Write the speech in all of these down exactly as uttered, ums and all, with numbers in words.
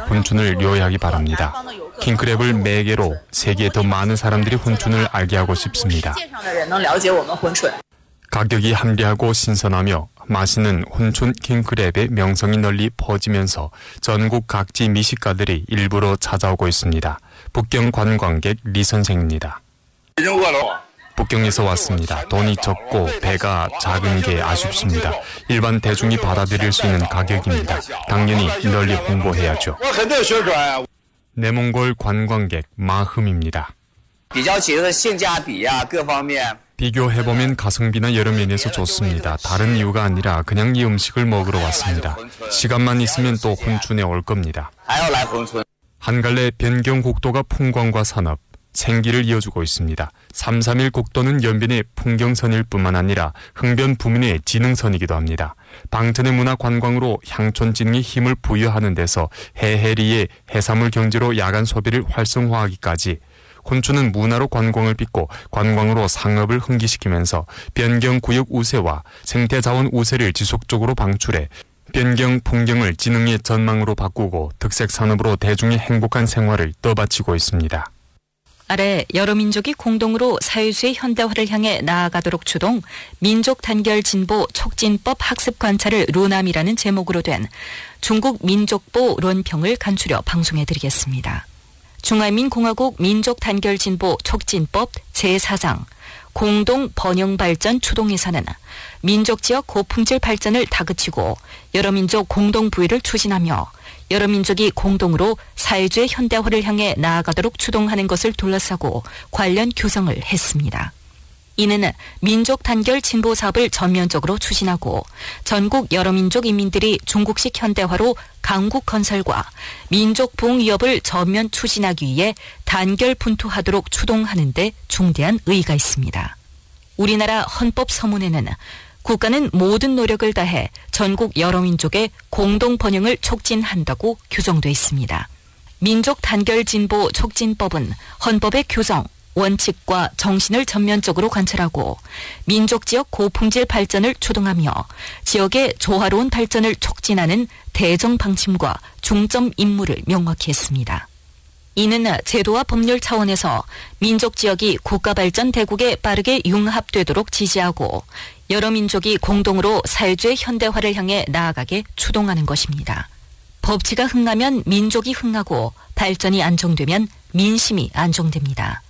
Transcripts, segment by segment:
혼춘을 요해하기 바랍니다. 킹크랩을 매개로 세계에 더 많은 사람들이 혼춘을 알게 하고 싶습니다. 가격이 합리하고 신선하며 맛있는 혼춘 킹크랩의 명성이 널리 퍼지면서 전국 각지 미식가들이 일부러 찾아오고 있습니다. 북경 관광객 리 선생입니다. 북경에서 왔습니다. 돈이 적고 배가 작은 게 아쉽습니다. 일반 대중이 받아들일 수 있는 가격입니다. 당연히 널리 홍보해야죠. 내몽골 관광객 마흠입니다. 비교해보면 가성비나 여러 면에서 좋습니다. 다른 이유가 아니라 그냥 이 음식을 먹으러 왔습니다. 시간만 있으면 또 혼춘에 올 겁니다. 한갈래 변경국도가 풍광과 산업, 생기를 이어주고 있습니다. 삼삼일 국도는 연변의 풍경선일 뿐만 아니라 흥변 부문의 지능선이기도 합니다. 방천의 문화 관광으로 향촌지능에 힘을 부여하는 데서 해해리의 해산물 경제로 야간 소비를 활성화하기까지 혼춘은 문화로 관광을 빚고 관광으로 상업을 흥기시키면서 변경구역 우세와 생태자원 우세를 지속적으로 방출해 변경 풍경을 지능의 전망으로 바꾸고 특색산업으로 대중의 행복한 생활을 떠받치고 있습니다. 아래 여러 민족이 공동으로 사회주의 현대화를 향해 나아가도록 추동, 민족 단결 진보 촉진법 학습 관찰을 루남이라는 제목으로 된 중국 민족보 론평을 간추려 방송해드리겠습니다. 중화민공화국 민족 단결 진보 촉진법 제사 장 공동 번영 발전 추동에서는 민족 지역 고품질 발전을 다그치고 여러 민족 공동 부유를 추진하며 여러 민족이 공동으로 사회주의 현대화를 향해 나아가도록 추동하는 것을 둘러싸고 관련 규정을 했습니다. 이는 민족 단결 진보 사업을 전면적으로 추진하고 전국 여러 민족 인민들이 중국식 현대화로 강국 건설과 민족 부흥 위협을 전면 추진하기 위해 단결 분투하도록 추동하는 데 중대한 의의가 있습니다. 우리나라 헌법 서문에는 국가는 모든 노력을 다해 전국 여러 민족의 공동 번영을 촉진한다고 규정돼 있습니다. 민족 단결 진보 촉진법은 헌법의 규정, 원칙과 정신을 전면적으로 관철하고 민족 지역 고품질 발전을 추동하며 지역의 조화로운 발전을 촉진하는 대정 방침과 중점 임무를 명확히 했습니다. 이는 제도와 법률 차원에서 민족 지역이 국가 발전 대국에 빠르게 융합되도록 지지하고 여러 민족이 공동으로 사회주의 현대화를 향해 나아가게 추동하는 것입니다. 법치가 흥하면 민족이 흥하고 발전이 안정되면 민심이 안정됩니다.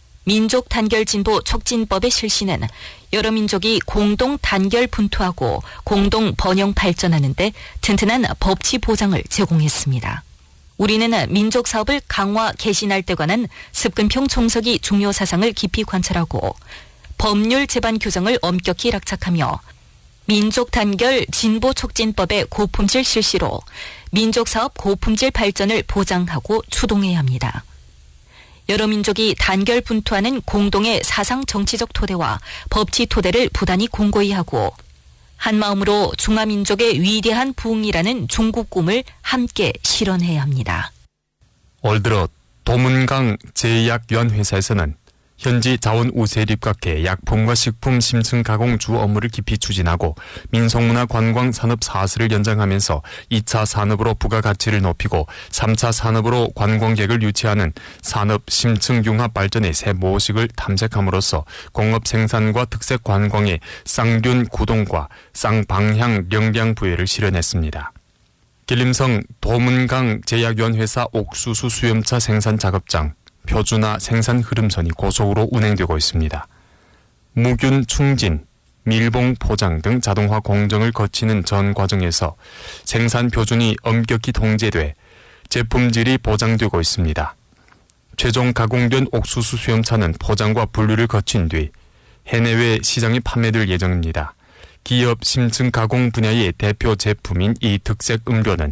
민족 단결 진보 촉진법의 실시는 여러 민족이 공동 단결 분투하고 공동 번영 발전하는 데 튼튼한 법치 보장을 제공했습니다. 우리는 민족 사업을 강화 개신할 때 관한 습근평 총석이 중요 사상을 깊이 관찰하고 법률 제반 규정을 엄격히 락착하며 민족 단결 진보 촉진법의 고품질 실시로 민족 사업 고품질 발전을 보장하고 추동해야 합니다. 여러 민족이 단결 분투하는 공동의 사상 정치적 토대와 법치 토대를 부단히 공고히 하고 한마음으로 중화민족의 위대한 부흥이라는 중국 꿈을 함께 실현해야 합니다. 올 들어 도문강 제약연회사에서는 현지 자원 우세에 입각해 약품과 식품 심층 가공 주 업무를 깊이 추진하고 민속문화 관광 산업 사슬을 연장하면서 이 차 산업으로 부가가치를 높이고 삼 차 산업으로 관광객을 유치하는 산업 심층 융합 발전의 새 모식을 탐색함으로써 공업 생산과 특색 관광의 쌍균 구동과 쌍방향 역량 부여를 실현했습니다. 길림성 도문강 제약연회사 옥수수 수염차 생산 작업장 표준화 생산 흐름선이 고속으로 운행되고 있습니다. 무균 충진, 밀봉 포장 등 자동화 공정을 거치는 전 과정에서 생산 표준이 엄격히 통제돼 제품질이 보장되고 있습니다. 최종 가공된 옥수수 수염차는 포장과 분류를 거친 뒤 해내외 시장에 판매될 예정입니다. 기업 심층 가공 분야의 대표 제품인 이 특색 음료는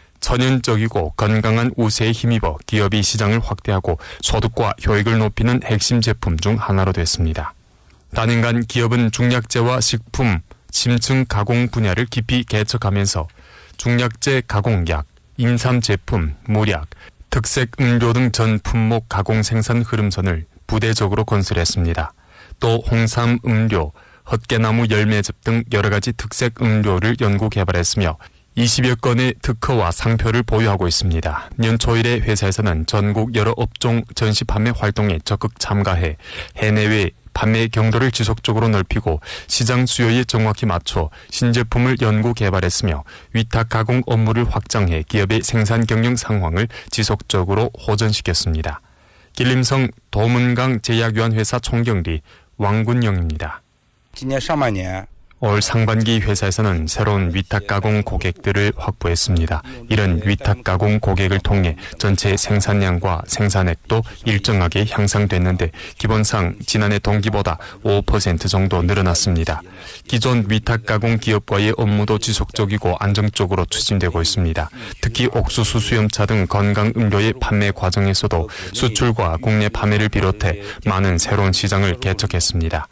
천연적이고 건강한 우세에 힘입어 기업이 시장을 확대하고 소득과 효익을 높이는 핵심 제품 중 하나로 됐습니다. 단연간 기업은 중약재와 식품, 심층 가공 분야를 깊이 개척하면서 중약재 가공약, 인삼 제품, 물약, 특색 음료 등 전 품목 가공 생산 흐름선을 부대적으로 건설했습니다. 또 홍삼 음료, 헛개나무 열매즙 등 여러 가지 특색 음료를 연구 개발했으며 이십여 건의 특허와 상표를 보유하고 있습니다. 연초 이래 회사에서는 전국 여러 업종 전시 판매 활동에 적극 참가해 해내외 판매 경로를 지속적으로 넓히고 시장 수요에 정확히 맞춰 신제품을 연구 개발했으며 위탁 가공 업무를 확장해 기업의 생산 경영 상황을 지속적으로 호전시켰습니다. 길림성 도문강 제약유한회사 총경리 왕군영입니다. 올 상반기 회사에서는 새로운 위탁 가공 고객들을 확보했습니다. 이런 위탁 가공 고객을 통해 전체 생산량과 생산액도 일정하게 향상됐는데 기본상 지난해 동기보다 오 퍼센트 정도 늘어났습니다. 기존 위탁 가공 기업과의 업무도 지속적이고 안정적으로 추진되고 있습니다. 특히 옥수수 수염차 등 건강 음료의 판매 과정에서도 수출과 국내 판매를 비롯해 많은 새로운 시장을 개척했습니다.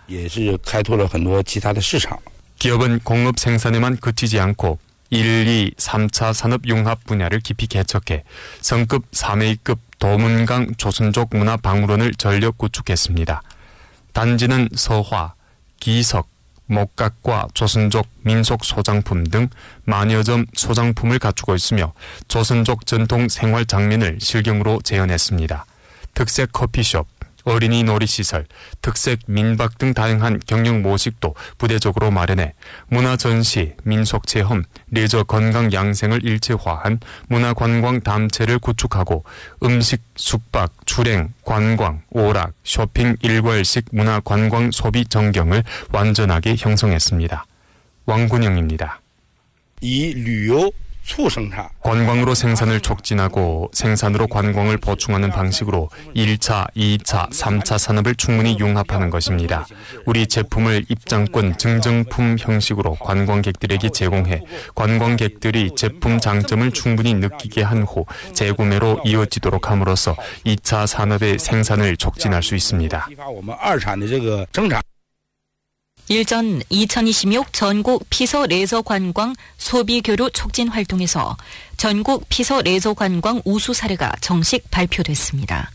기업은 공업 생산에만 그치지 않고 일, 이, 삼 차 산업융합 분야를 깊이 개척해 성급 삼 A급 도문강 조선족 문화박물원을 전력 구축했습니다. 단지는 서화, 기석, 목각과 조선족 민속 소장품 등 만여 점 소장품을 갖추고 있으며 조선족 전통 생활 장면을 실경으로 재현했습니다. 특색 커피숍, 어린이 놀이시설, 특색 민박 등 다양한 경영 모식도 부대적으로 마련해 문화전시, 민속체험, 레저 건강 양생을 일체화한 문화관광 단체를 구축하고 음식, 숙박, 출행, 관광, 오락, 쇼핑 일괄식 문화관광 소비 전경을 완전하게 형성했습니다. 왕군영입니다. 이旅游 관광으로 생산을 촉진하고 생산으로 관광을 보충하는 방식으로 일 차, 이 차, 삼 차 산업을 충분히 융합하는 것입니다. 우리 제품을 입장권 증정품 형식으로 관광객들에게 제공해 관광객들이 제품 장점을 충분히 느끼게 한 후 재구매로 이어지도록 함으로써 이 차 산업의 생산을 촉진할 수 있습니다. 일전 이천이십육 전국 피서 레저 관광 소비 교류 촉진 활동에서 전국 피서 레저 관광 우수 사례가 정식 발표됐습니다.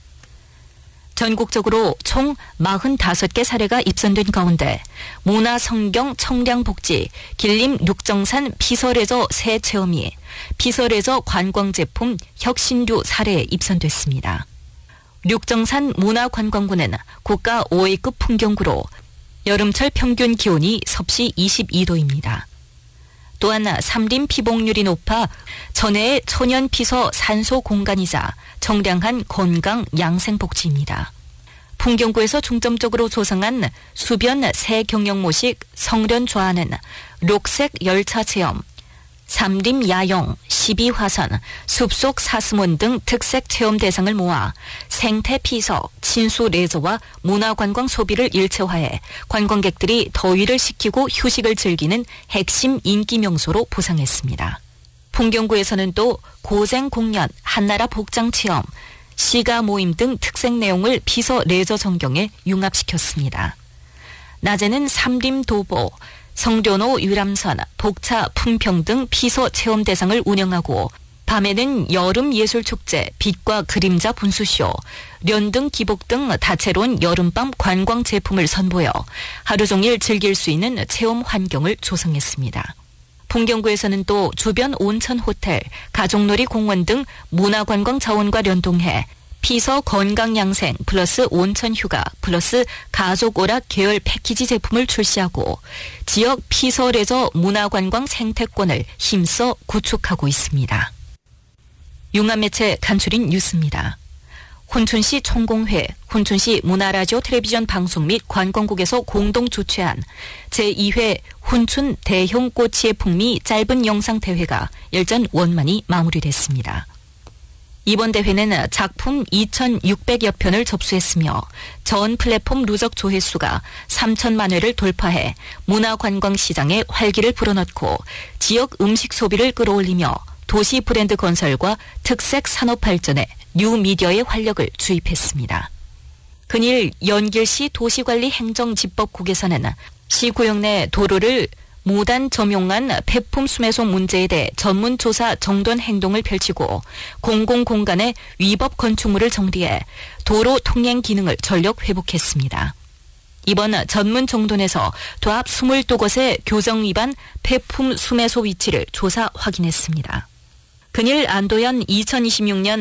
전국적으로 총 사십오 개 사례가 입선된 가운데 문화성경 청량복지 길림 육정산 피서레저 새 체험이 피서레저 관광제품 혁신류 사례에 입선됐습니다. 육정산 문화관광구는 국가 오 A급 풍경구로 여름철 평균 기온이 섭씨 이십이 도입니다. 또한 삼림 피복률이 높아 전해의 천연 피서 산소 공간이자 청량한 건강 양생복지입니다. 풍경구에서 중점적으로 조성한 수변 새 경영 모식 성련 좌하는 록색 열차 체험, 삼림 야영, 십이 화선, 숲속 사슴원 등 특색 체험 대상을 모아 생태 피서, 친수 레저와 문화관광 소비를 일체화해 관광객들이 더위를 식히고 휴식을 즐기는 핵심 인기 명소로 보상했습니다. 풍경구에서는 또 고생 공연, 한나라 복장 체험, 시가 모임 등 특색 내용을 피서 레저 전경에 융합시켰습니다. 낮에는 삼림 도보, 성련호 유람선, 복차 품평 등 피서 체험 대상을 운영하고 밤에는 여름 예술축제, 빛과 그림자 분수쇼, 련등 기복 등 다채로운 여름밤 관광 제품을 선보여 하루 종일 즐길 수 있는 체험 환경을 조성했습니다. 풍경구에서는 또 주변 온천 호텔, 가족놀이 공원 등 문화관광 자원과 연동해 피서 건강양생 플러스 온천휴가 플러스 가족오락 계열 패키지 제품을 출시하고 지역 피서 레저 문화관광 생태권을 힘써 구축하고 있습니다. 융합매체 간추린 뉴스입니다. 혼춘시 총공회, 혼춘시 문화라디오 텔레비전 방송 및 관광국에서 공동 주최한 제이 회 혼춘 대형 꼬치의 풍미 짧은 영상 대회가 열전 원만히 마무리됐습니다. 이번 대회는 작품 이천육백여 편을 접수했으며 전 플랫폼 누적 조회수가 삼천만 회를 돌파해 문화관광시장에 활기를 불어넣고 지역 음식 소비를 끌어올리며 도시 브랜드 건설과 특색 산업 발전에 뉴미디어의 활력을 주입했습니다. 근일 연길시 도시관리 행정집법국에서는 시구역 내 도로를 무단 점용한 폐품 수매소 문제에 대해 전문조사 정돈 행동을 펼치고 공공공간의 위법 건축물을 정리해 도로 통행 기능을 전력 회복했습니다. 이번 전문 정돈에서 도합 이십이 곳의 교정 위반 폐품 수매소 위치를 조사 확인했습니다. 근일 안도현 이천이십육 년